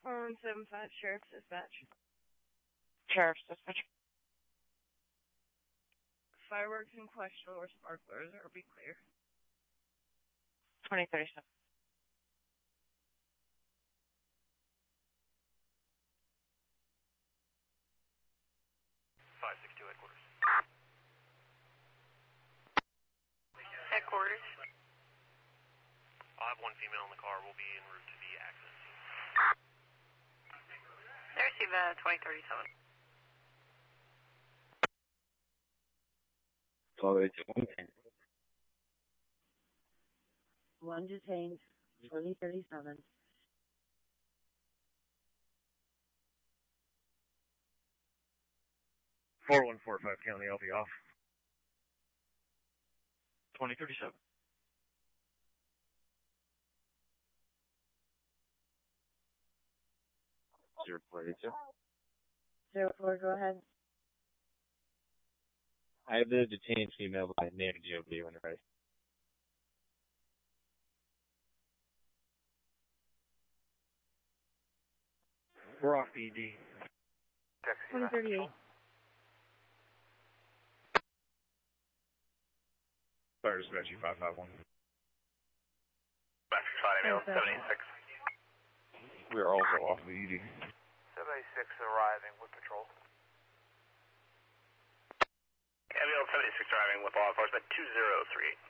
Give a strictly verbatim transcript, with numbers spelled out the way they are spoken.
four one seven five, Sheriff's Dispatch. Sheriff's Dispatch. Fireworks in question or sparklers, or be clear. twenty thirty-seven. five six two headquarters. Headquarters. I'll have one female in the car. We'll be en route to the accident scene. I receive uh, twenty thirty-seven. twelve eighty-two. One detained, twenty thirty-seven. four one four five County, I'll be off. twenty thirty-seven. Zero four eighty-two. Zero four, go ahead. I have the detained female by name and G O B when you're ready. We're off B D. twenty thirty-eight. Fire dispatch five five one. Dispatch five eight seven eight six. We are also off B D. seven eighty-six arriving with patrol. Abigail seventy-six arriving with law enforcement two zero three eight.